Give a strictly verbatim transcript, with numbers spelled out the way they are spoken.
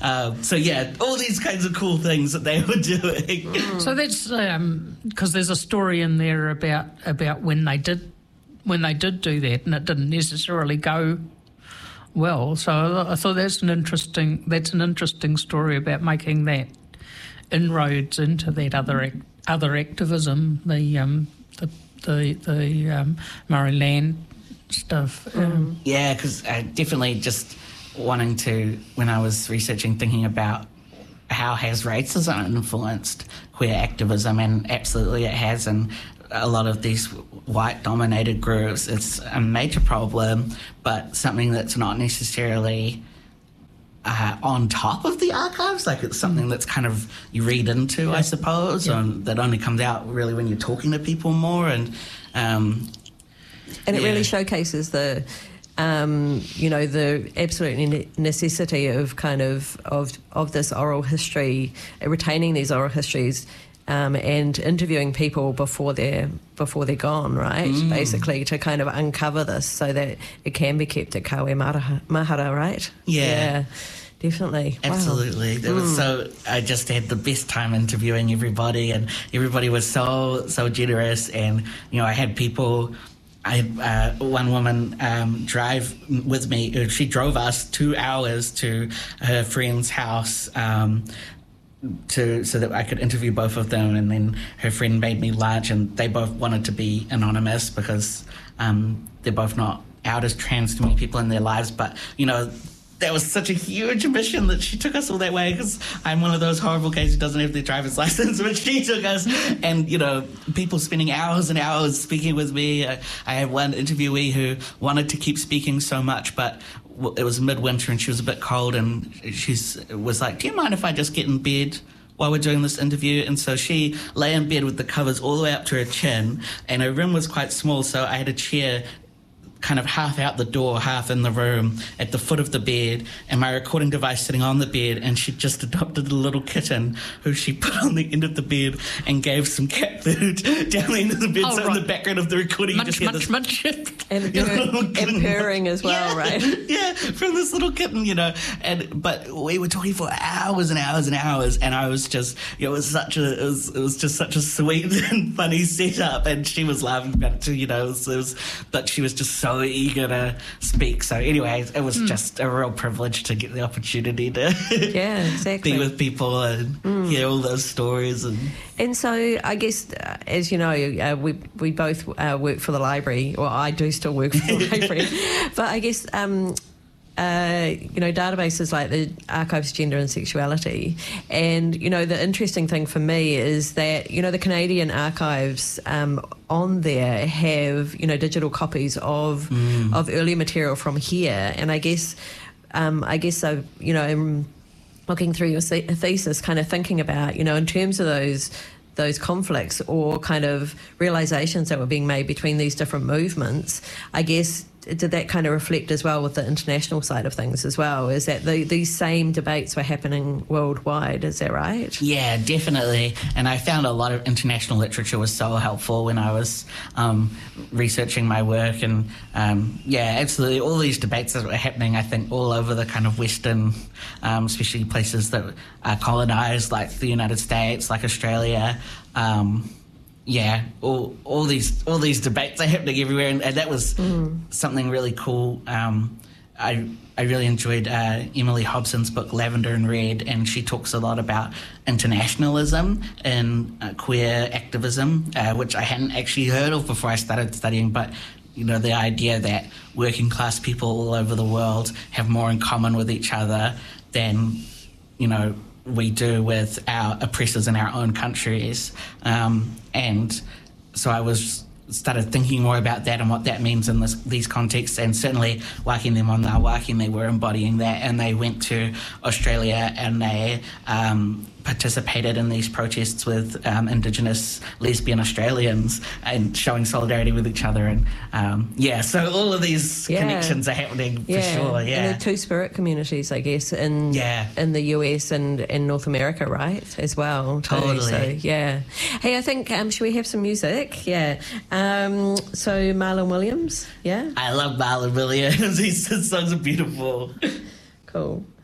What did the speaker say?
Um, so yeah, all these kinds of cool things that they were doing. So that's because um, there's a story in there about about when they did when they did do that, and it didn't necessarily go well. So I thought that's an interesting that's an interesting story about making that inroads into that other ac- other activism, the um, the the, the um, Murray Land stuff. Mm. Um, yeah, because I definitely just wanting to, when I was researching, thinking about how has racism influenced queer activism, and absolutely it has, and a lot of these white-dominated groups, it's a major problem, but something that's not necessarily uh, on top of the archives. Like, it's something that's kind of you read into, yeah. I suppose, yeah. and that only comes out really when you're talking to people more. And um, and it yeah. really showcases the, um, you know, the absolute necessity of kind of of of this oral history, retaining these oral histories. Um, and interviewing people before they're before they're gone, right? Mm. Basically, to kind of uncover this so that it can be kept at Kawe Mahara, Mahara, right? Yeah. yeah, definitely. Absolutely. Wow. It was mm. so. I just had the best time interviewing everybody, and everybody was so so generous. And you know, I had people. I had uh, one woman um, drive with me. She drove us two hours to her friend's house. Um, to so that I could interview both of them, and then her friend made me lunch, and they both wanted to be anonymous because um, they're both not out as trans to many people in their lives. But, you know, that was such a huge mission that she took us all that way, because I'm one of those horrible gays who doesn't have their driver's license, but she took us. And, you know, people spending hours and hours speaking with me. I, I had one interviewee who wanted to keep speaking so much, but it was midwinter and she was a bit cold, and she was like, do you mind if I just get in bed while we're doing this interview? And so she lay in bed with the covers all the way up to her chin, and her room was quite small, so I had a chair kind of half out the door, half in the room, at the foot of the bed, and my recording device sitting on the bed, and she just adopted a little kitten who she put on the end of the bed and gave some cat food down the end of the bed. Oh, so right. in the background of the recording, munch, you just munch, hear this... munch. And, purr, and purring as well, yeah, right? Yeah, from this little kitten, you know. And but we were talking for hours and hours and hours, and I was just, you know, it was such a, it was, it was just such a sweet and funny setup, and she was laughing about it too, you know. It was, it was, but she was just so eager to speak. So anyway, it was mm. just a real privilege to get the opportunity to yeah, exactly. be with people and mm. hear all those stories. And and so I guess, uh, as you know, uh, we we both uh, work for the library, or I do still work for the library, but I guess um, uh, you know, databases like the Archives of Gender and Sexuality, and you know, the interesting thing for me is that, you know, the Canadian archives um, on there have, you know, digital copies of mm. of earlier material from here, and I guess um, I guess I you know, I'm looking through your thesis, kind of thinking about, you know, in terms of those. those conflicts or kind of realizations that were being made between these different movements, I guess, did that kind of reflect as well with the international side of things as well? Is that the, these same debates were happening worldwide, is that right? Yeah, definitely. And I found a lot of international literature was so helpful when I was um, researching my work. And um, yeah, absolutely, all these debates that were happening, I think, all over the kind of Western, um, especially places that are colonised, like the United States, like Australia. Um, Yeah, all all these all these debates are happening everywhere, and, and that was mm. something really cool. Um, I I really enjoyed uh, Emily Hobson's book Lavender and Red, and she talks a lot about internationalism and uh, queer activism, uh, which I hadn't actually heard of before I started studying. But you know, the idea that working class people all over the world have more in common with each other than, you know, we do with our oppressors in our own countries. Um, and so I was started thinking more about that and what that means in this, these contexts, and certainly Wākine Mo Ngā Wākine were embodying that, and they went to Australia and they um, participated in these protests with um, Indigenous lesbian Australians and showing solidarity with each other. And um, yeah, so all of these yeah. connections are happening for yeah. sure. Yeah, and the two-spirit communities, I guess, in yeah. in the U S and in North America, right, as well. Too. Totally. So, yeah. Hey, I think, um, should we have some music? Yeah. Um, so Marlon Williams, yeah? I love Marlon Williams. His songs are beautiful. Cool.